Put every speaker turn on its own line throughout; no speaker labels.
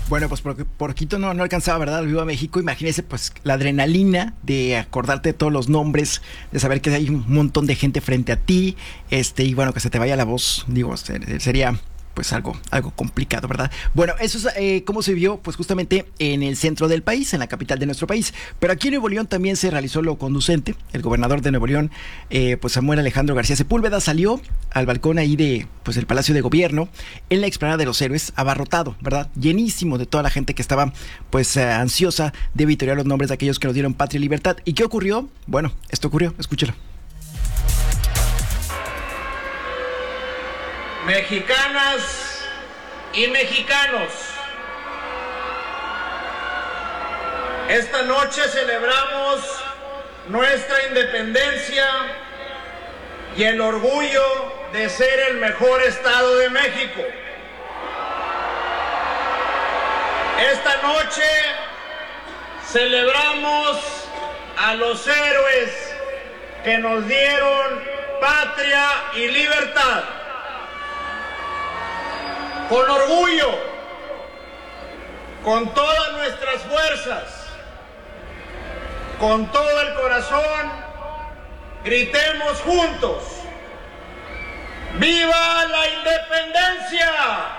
Bueno, pues por poquito no alcanzaba, ¿verdad? Al Viva México. Imagínese, pues, la adrenalina de acordarte de todos los nombres, de saber que hay un montón de gente frente a ti, y bueno, que se te vaya la voz, digo, sería pues algo complicado, ¿verdad? Bueno, eso es cómo se vio, pues justamente en el centro del país, en la capital de nuestro país. Pero aquí en Nuevo León también se realizó lo conducente. El gobernador de Nuevo León, pues Samuel Alejandro García Sepúlveda, salió al balcón ahí de, pues, el Palacio de Gobierno, en la explanada de los Héroes, abarrotado, ¿verdad? Llenísimo de toda la gente que estaba, pues, ansiosa de vitorear los nombres de aquellos que nos dieron patria y libertad. ¿Y qué ocurrió? Bueno, esto ocurrió, escúchelo.
Mexicanas y mexicanos, esta noche celebramos nuestra independencia y el orgullo de ser el mejor estado de México. Esta noche celebramos a los héroes que nos dieron patria y libertad. Con orgullo, con todas nuestras fuerzas, con todo el corazón, gritemos juntos: ¡Viva la independencia!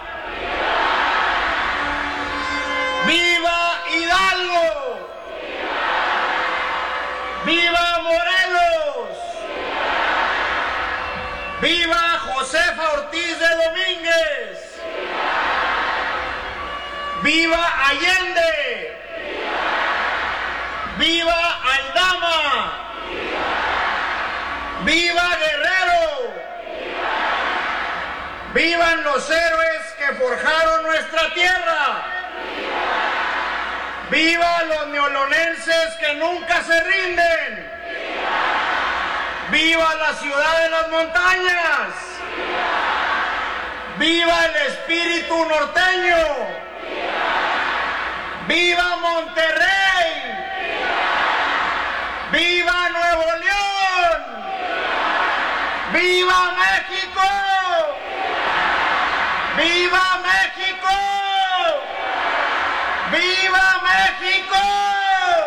¡Viva Hidalgo! ¡Viva Morelos! ¡Viva Josefa Ortiz de Domínguez! ¡Viva Allende! ¡Viva Aldama! ¡Viva Guerrero! ¡Vivan los héroes que forjaron nuestra tierra! ¡Viva los neolonenses que nunca se rinden! ¡Viva la ciudad de las montañas! ¡Viva el espíritu norteño! ¡Viva Monterrey! ¡Viva Nuevo León! ¡Viva México! ¡Viva México! ¡Viva México!